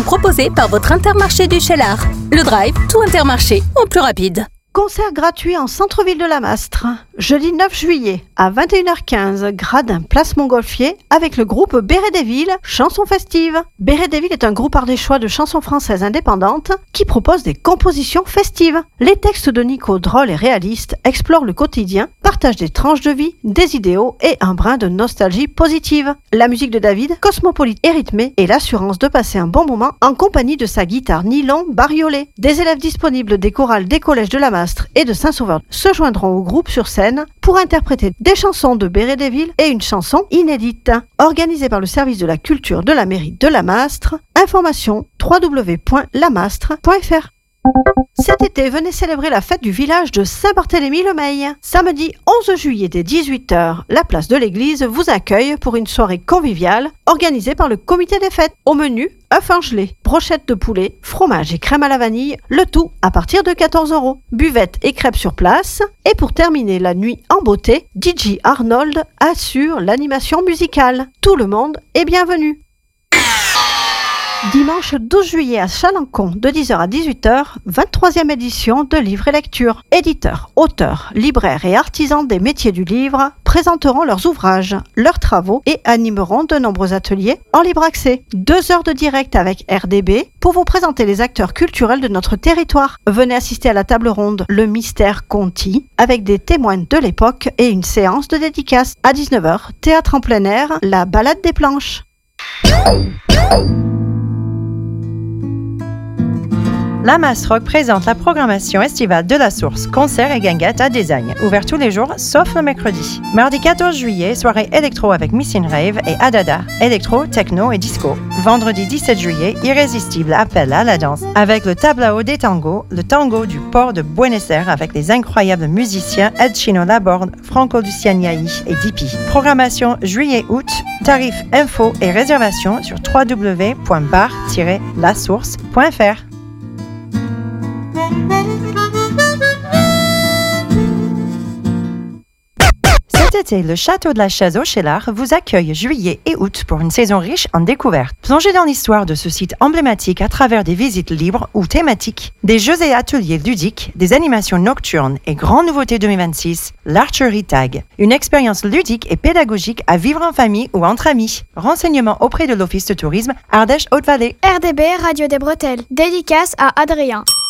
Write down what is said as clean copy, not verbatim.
Proposé par votre Intermarché du Cheylard. Le Drive, tout Intermarché, au plus rapide. Concert gratuit en centre-ville de Lamastre. Jeudi 9 juillet à 21h15, gradin place Montgolfier avec le groupe Béret des Villes, chansons festives. Béret des Villes est un groupe ardéchois de chansons françaises indépendantes qui propose des compositions festives. Les textes de Nico, drôles et réalistes, explorent le quotidien, partagent des tranches de vie, des idéaux et un brin de nostalgie positive. La musique de David, cosmopolite et rythmée, et l'assurance de passer un bon moment en compagnie de sa guitare nylon bariolée. Des élèves disponibles des chorales des collèges de Lamastre et de Saint-Sauveur se joindront au groupe sur scène pour interpréter des chansons de Béret des Villes et une chanson inédite. Organisée par le service de la culture de la mairie de Lamastre. Information www.lamastre.fr. Cet été, venez célébrer la fête du village de Saint-Barthélemy-le-Meil. Samedi 11 juillet dès 18h, la place de l'église vous accueille pour une soirée conviviale organisée par le comité des fêtes. Au menu, œufs en gelée, brochettes de poulet, fromage et crème à la vanille, le tout à partir de 14 €. Buvette et crêpes sur place. Et pour terminer la nuit en beauté, DJ Arnold assure l'animation musicale. Tout le monde est bienvenu. Dimanche 12 juillet à Chalencon, de 10h à 18h, 23e édition de Livres et Lectures. Éditeurs, auteurs, libraires et artisans des métiers du livre présenteront leurs ouvrages, leurs travaux et animeront de nombreux ateliers en libre accès. 2 heures de direct avec RDB pour vous présenter les acteurs culturels de notre territoire. Venez assister à la table ronde Le Mystère Conti avec des témoins de l'époque et une séance de dédicace. À 19h, théâtre en plein air, La Balade des Planches. Lamastre Rock présente la programmation estivale de la Source, concerts et guinguettes à Désagne, ouvert tous les jours sauf le mercredi. Mardi 14 juillet, soirée électro avec Missing Rave et Adada, électro, techno et disco. Vendredi 17 juillet, irrésistible appel à la danse avec le Tablao des Tangos, le tango du port de Buenos Aires avec les incroyables musiciens Ed Chino Laborde, Franco Lucianiai et Dipi. Programmation juillet-août, tarifs, infos et réservations sur www.bar-lasource.fr. Cet été, le Château de la Chaise au Cheylard vous accueille juillet et août pour une saison riche en découvertes. Plongez dans l'histoire de ce site emblématique à travers des visites libres ou thématiques, des jeux et ateliers ludiques, des animations nocturnes et grande nouveauté 2026, l'Archery Tag. Une expérience ludique et pédagogique à vivre en famille ou entre amis. Renseignements auprès de l'Office de tourisme Ardèche Haute-Vallée. RDB, Radio des Bretelles. Dédicace à Adrien.